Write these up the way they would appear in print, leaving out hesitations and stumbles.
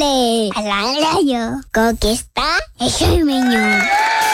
Dale a la radio, conquista el menú.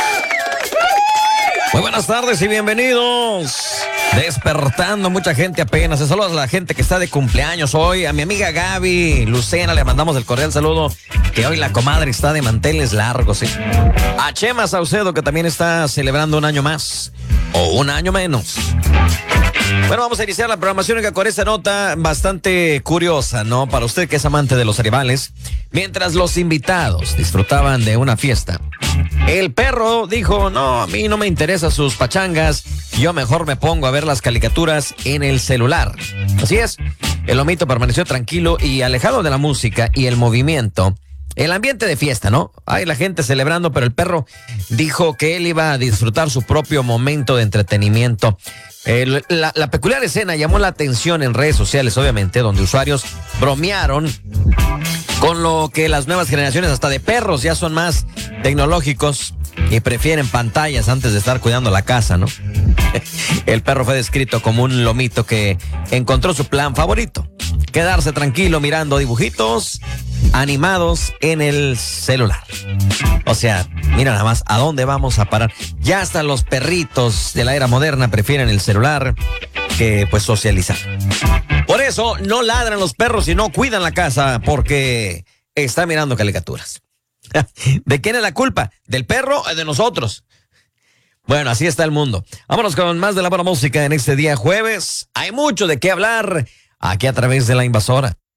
Muy buenas tardes y bienvenidos. Despertando mucha gente apenas. Saludos a la gente que está de cumpleaños hoy. A mi amiga Gaby Lucena le mandamos el cordial saludo. Que hoy la comadre está de manteles largos, ¿sí? A Chema Saucedo, que también está celebrando un año más. O un año menos. Bueno, vamos a iniciar la programación con esta nota bastante curiosa, ¿no? Para usted que es amante de los animales. Mientras los invitados disfrutaban de una fiesta, el perro dijo, no, a mí no me interesan sus pachangas, yo mejor me pongo a ver las caricaturas en el celular. Así es, el lomito permaneció tranquilo y alejado de la música y el movimiento. El ambiente de fiesta, ¿no? Hay la gente celebrando, pero el perro dijo que él iba a disfrutar su propio momento de entretenimiento. La peculiar escena llamó la atención en redes sociales, obviamente, donde usuarios bromearon con lo que las nuevas generaciones, hasta de perros, ya son más tecnológicos y prefieren pantallas antes de estar cuidando la casa, ¿no? El perro fue descrito como un lomito que encontró su plan favorito: quedarse tranquilo mirando dibujitos animados en el celular. O sea, mira nada más a dónde vamos a parar. Ya hasta los perritos de la era moderna prefieren el celular que pues socializar. Por eso no ladran los perros y no cuidan la casa, porque está mirando caricaturas. ¿De quién es la culpa? ¿Del perro o de nosotros? Bueno, así está el mundo. Vámonos con más de la buena música en este día jueves. Hay mucho de qué hablar aquí a través de La Invasora.